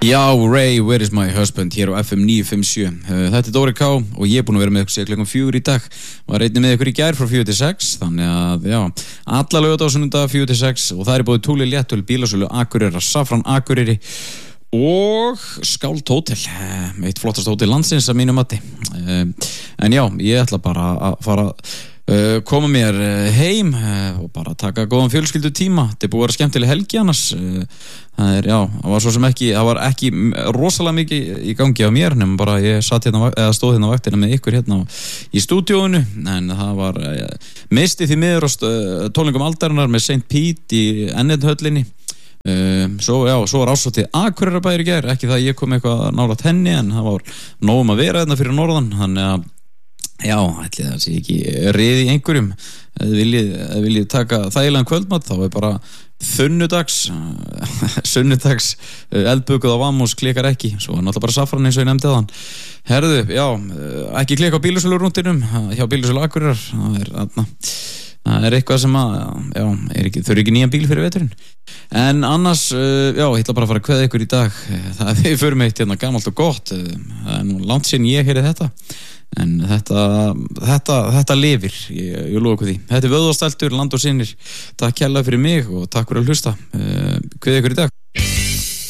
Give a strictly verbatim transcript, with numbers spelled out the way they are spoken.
Já, Ray, Where is my husband hér á F M níu fimm sjö. Þetta er Dóri K og ég er búinn að vera með ykkur síðan klukkan fjögur í dag. Var einnig með ykkur í gær frá fjögur til sex, þannig að já, alla laugardaga og sunnudaga fjögur til sex og það er búið Túli Léttöl, Bílasölu Akureyrar, Safran Akureyri og Skáld Hótel, eitt flottast hótel landsins að mínu mati. En já, ég ætla bara að fara Uh, koma mér uh, heim uh, og bara taka góðan fjölskyldu tíma. Þetta er búið að vera skemmtileg helgi annars. uh, það er, já, það var svo sem ekki það var ekki rosalega mikið í gangi á mér nema bara ég satt hérna eða stóð hérna á vaktina með ykkur hérna í stúdíóinu, en það var uh, misti því miður á uh, tólningum aldarinnar með Saint Pete í Ennethöllinni. Uh, svo, já, svo var ásóttið Akureyrarbæjar í gær, ekki það að ég kom eitthvað nálægt henni, en það var nóg um að vera hérna fyrir norðan, þannig að já, ætli það sé ekki riði einhverjum. Ef þið viljið, ef þið viljið taka þægilegan kvöldmat, þá er bara þunnudags sunnudags eldbökuð á Vamos klikar ekki, svo er náttúrulega bara Safran eins og ég nefndi þaðan. Herðu, já, ekki klika á Bílasölurúndinum hjá Bílasölu Akureyrar, það er aðna það er eitthvað sem að, já, er ekki, þau eru ekki nýjan bíl fyrir veturinn. En annars, já, ég ætla bara að fara að kveða ykkur í dag. Það er við fyrir mig eitt hérna gamalt og gott, það er nú langt síðan ég heyri þetta, en þetta þetta, þetta lifir, ég, ég lofa því. Þetta er Vöðvastæltur, Land og Sinir. Takk kærlega fyrir mig og takk fyrir að hlusta. Kveð ykkur í dag.